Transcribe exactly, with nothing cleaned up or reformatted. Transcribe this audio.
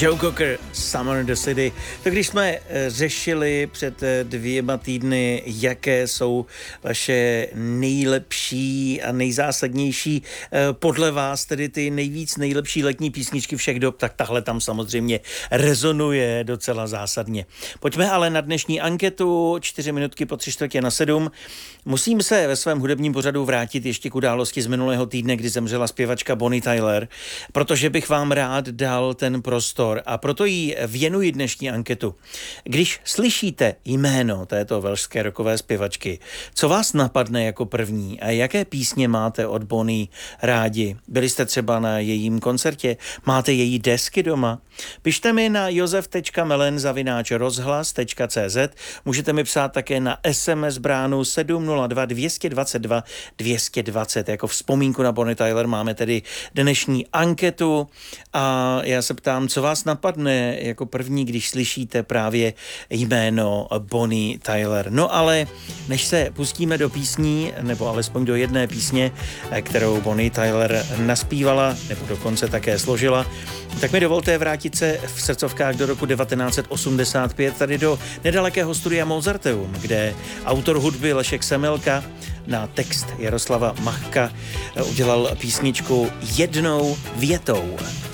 Joe Cocker, Summer in the City. Tak když jsme řešili před dvěma týdny, jaké jsou vaše nejlepší a nejzásadnější podle vás, tedy ty nejvíc nejlepší letní písničky všech dob, tak tahle tam samozřejmě rezonuje docela zásadně. Pojďme ale na dnešní anketu, čtyři minutky po tři čtvrtě na sedm. Musím se ve svém hudebním pořadu vrátit ještě k události z minulého týdne, kdy zemřela zpěvačka Bonnie Tyler, protože bych vám rád dal ten prostor a proto jí věnuji dnešní anketu. Když slyšíte jméno této velšské rockové zpěvačky, co vás napadne jako první a jaké písně máte od Bonnie rádi? Byli jste třeba na jejím koncertě? Máte její desky doma? Pište mi na josef tečka melen zavináč rozhlas tečka cé zet. Můžete mi psát také na es em es bránu sedm nula dva dvě dva dva dvě dva nula. Jako vzpomínku na Bonnie Tyler máme tedy dnešní anketu a já se ptám, co vás napadne jako první, když slyšíte právě jméno Bonnie Tyler. No ale než se pustíme do písní, nebo alespoň do jedné písně, kterou Bonnie Tyler naspívala, nebo dokonce také složila, tak mi dovolte vrátit se v srdcovkách do roku devatenáct set osmdesát pět, tady do nedalekého studia Mozarteum, kde autor hudby Lešek Semelka na text Jaroslava Machka udělal písničku Jednou větou.